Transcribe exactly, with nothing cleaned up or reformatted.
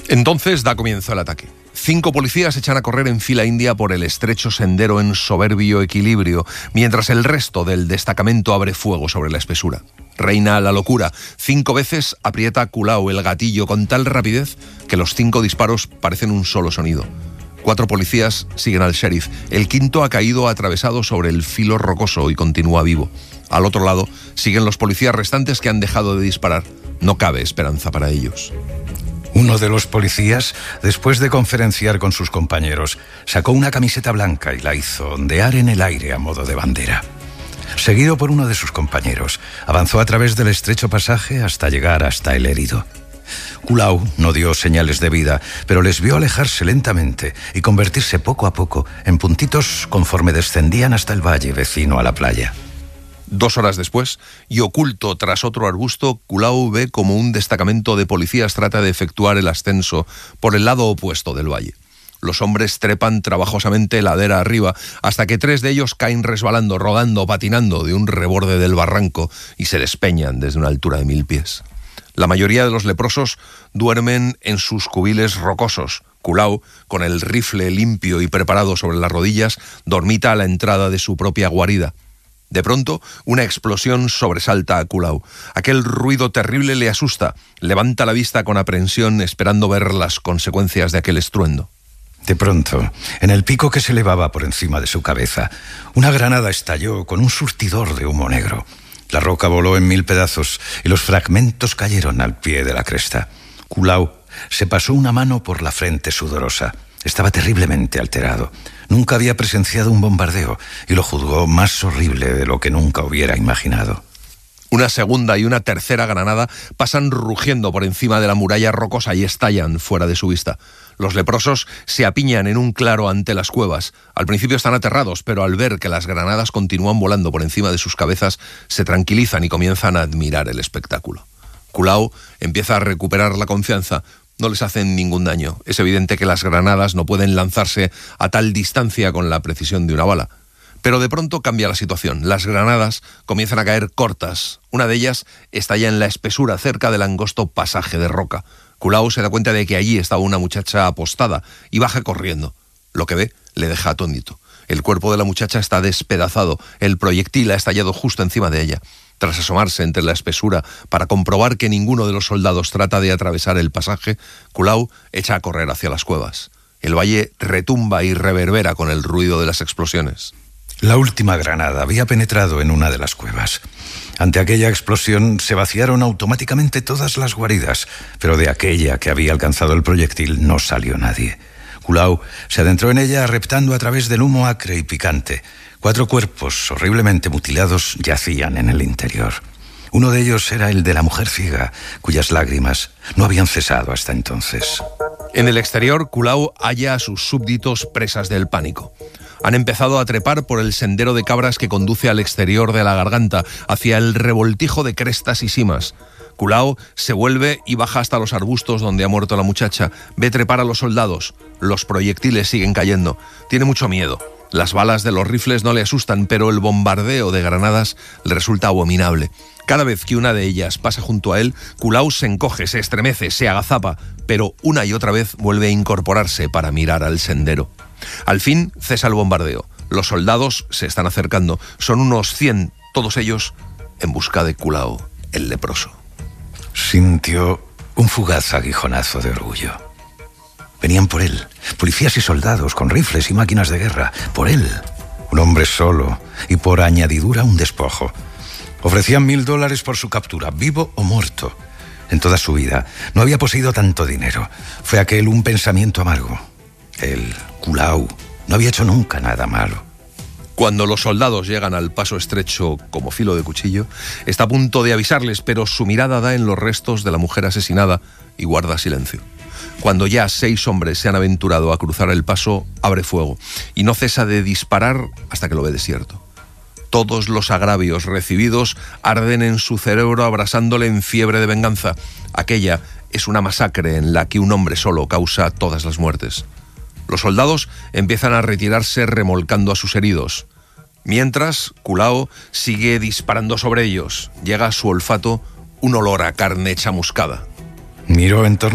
Entonces da comienzo el ataque. Cinco policías echan a correr en fila india por el estrecho sendero en soberbio equilibrio, mientras el resto del destacamento abre fuego sobre la espesura. Reina la locura. Cinco veces aprieta Kulao el gatillo con tal rapidez que los cinco disparos parecen un solo sonido. Cuatro policías siguen al sheriff. El quinto ha caído atravesado sobre el filo rocoso y continúa vivo. Al otro lado siguen los policías restantes que han dejado de disparar. No cabe esperanza para ellos. Uno de los policías, después de conferenciar con sus compañeros, sacó una camiseta blanca y la hizo ondear en el aire a modo de bandera. Seguido por uno de sus compañeros, avanzó a través del estrecho pasaje hasta llegar hasta el herido. Kulao no dio señales de vida, pero les vio alejarse lentamente y convertirse poco a poco en puntitos conforme descendían hasta el valle vecino a la playa. Dos horas después, y oculto tras otro arbusto, Kulao ve como un destacamento de policías trata de efectuar el ascenso por el lado opuesto del valle. Los hombres trepan trabajosamente ladera arriba hasta que tres de ellos caen resbalando, rodando, patinando de un reborde del barranco y se despeñan desde una altura de mil pies. La mayoría de los leprosos duermen en sus cubiles rocosos. Kulao, con el rifle limpio y preparado sobre las rodillas, dormita a la entrada de su propia guarida. De pronto, una explosión sobresalta a Kulao. Aquel ruido terrible le asusta. Levanta la vista con aprensión, esperando ver las consecuencias de aquel estruendo. De pronto, en el pico que se elevaba por encima de su cabeza, una granada estalló con un surtidor de humo negro. La roca voló en mil pedazos y los fragmentos cayeron al pie de la cresta. Kulao se pasó una mano por la frente sudorosa. Estaba terriblemente alterado. Nunca había presenciado un bombardeo y lo juzgó más horrible de lo que nunca hubiera imaginado. Una segunda y una tercera granada pasan rugiendo por encima de la muralla rocosa y estallan fuera de su vista. Los leprosos se apiñan en un claro ante las cuevas. Al principio están aterrados, pero al ver que las granadas continúan volando por encima de sus cabezas, se tranquilizan y comienzan a admirar el espectáculo. Kulao empieza a recuperar la confianza. No les hacen ningún daño. Es evidente que las granadas no pueden lanzarse a tal distancia con la precisión de una bala. Pero de pronto cambia la situación. Las granadas comienzan a caer cortas. Una de ellas estalla en la espesura cerca del angosto pasaje de roca. Kulao se da cuenta de que allí estaba una muchacha apostada y baja corriendo. Lo que ve le deja atónito. El cuerpo de la muchacha está despedazado. El proyectil ha estallado justo encima de ella. Tras asomarse entre la espesura para comprobar que ninguno de los soldados trata de atravesar el pasaje, Kulao echa a correr hacia las cuevas. El valle retumba y reverbera con el ruido de las explosiones. La última granada había penetrado en una de las cuevas. Ante aquella explosión se vaciaron automáticamente todas las guaridas, pero de aquella que había alcanzado el proyectil no salió nadie. Kulao se adentró en ella reptando a través del humo acre y picante. Cuatro cuerpos horriblemente mutilados yacían en el interior. Uno de ellos era el de la mujer ciega, cuyas lágrimas no habían cesado hasta entonces. En el exterior, Kulao halla a sus súbditos presas del pánico. Han empezado a trepar por el sendero de cabras que conduce al exterior de la garganta, hacia el revoltijo de crestas y simas. Kulao se vuelve y baja hasta los arbustos donde ha muerto la muchacha. Ve trepar a los soldados. Los proyectiles siguen cayendo. Tiene mucho miedo. Las balas de los rifles no le asustan, pero el bombardeo de granadas le resulta abominable. Cada vez que una de ellas pasa junto a él, Kulao se encoge, se estremece, se agazapa, pero una y otra vez vuelve a incorporarse para mirar al sendero. Al fin cesa el bombardeo. Los soldados se están acercando. Son unos cien, todos ellos en busca de Kulao, el leproso. Sintió un fugaz aguijonazo de orgullo. Venían por él, policías y soldados con rifles y máquinas de guerra. Por él, un hombre solo y por añadidura un despojo. Ofrecían mil dólares por su captura, vivo o muerto. En toda su vida no había poseído tanto dinero. Fue aquel un pensamiento amargo. Él, Kulao, no había hecho nunca nada malo. Cuando los soldados llegan al paso estrecho como filo de cuchillo, está a punto de avisarles, pero su mirada da en los restos de la mujer asesinada y guarda silencio. Cuando ya seis hombres se han aventurado a cruzar el paso, abre fuego y no cesa de disparar hasta que lo ve desierto. Todos los agravios recibidos arden en su cerebro abrasándole en fiebre de venganza. Aquella es una masacre en la que un hombre solo causa todas las muertes. Los soldados empiezan a retirarse remolcando a sus heridos. Mientras, Kulao sigue disparando sobre ellos. Llega a su olfato un olor a carne chamuscada. Miró en torno